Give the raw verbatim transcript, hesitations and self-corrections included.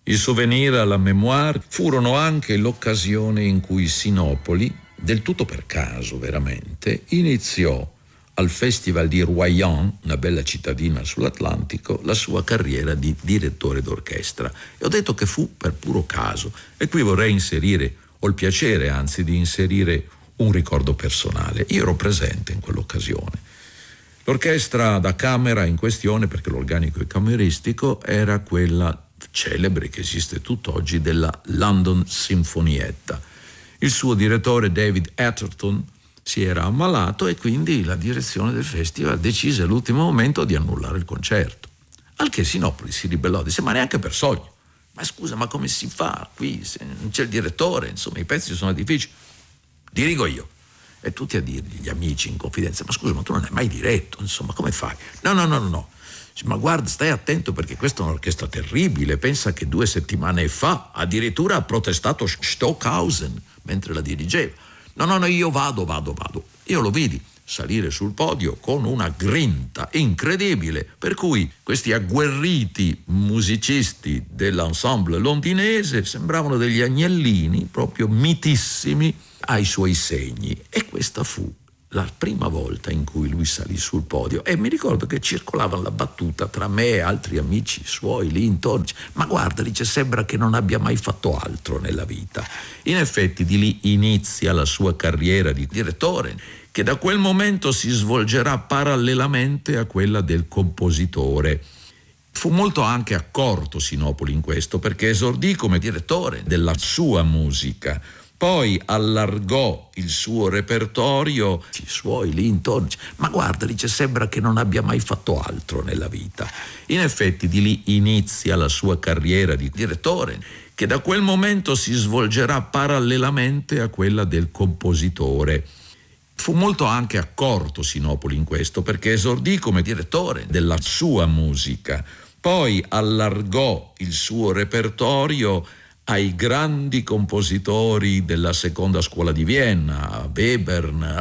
I souvenir à la mémoire furono anche l'occasione in cui Sinopoli, del tutto per caso veramente, iniziò al Festival di Royan, una bella cittadina sull'Atlantico, la sua carriera di direttore d'orchestra. E ho detto che fu per puro caso. E qui vorrei inserire, ho il piacere anzi di inserire un ricordo personale. Io ero presente in quell'occasione. L'orchestra da camera in questione, perché l'organico è cameristico, era quella celebre che esiste tutt'oggi della London Sinfonietta. Il suo direttore David Atherton si era ammalato e quindi la direzione del festival decise all'ultimo momento di annullare il concerto. Al che Sinopoli si ribellò, disse: ma neanche per sogno. Ma scusa, ma come si fa qui? Se non c'è il direttore, insomma i pezzi sono difficili. Dirigo io. E tutti a dirgli, gli amici in confidenza: ma scusa, ma tu non hai mai diretto, insomma, come fai? No, no, no, no, no. Ma guarda, stai attento perché questa è un'orchestra terribile. Pensa che due settimane fa addirittura ha protestato Stockhausen mentre la dirigeva. No, no, no, io vado, vado, vado. Io lo vidi salire sul podio con una grinta incredibile, per cui questi agguerriti musicisti dell'ensemble londinese sembravano degli agnellini proprio mitissimi ai suoi segni. E questa fu la prima volta in cui lui salì sul podio, e mi ricordo che circolava la battuta tra me e altri amici suoi lì intorno: ma guarda, dice, sembra che non abbia mai fatto altro nella vita. In effetti di lì inizia la sua carriera di direttore, che da quel momento si svolgerà parallelamente a quella del compositore. Fu molto anche accorto Sinopoli in questo, perché esordì come direttore della sua musica. Poi allargò il suo repertorio, i suoi lì intorno, ma guarda, dice, sembra che non abbia mai fatto altro nella vita. In effetti di lì inizia la sua carriera di direttore, che da quel momento si svolgerà parallelamente a quella del compositore. Fu molto anche accorto Sinopoli in questo, perché esordì come direttore della sua musica. Poi allargò il suo repertorio ai grandi compositori della seconda scuola di Vienna, a Webern,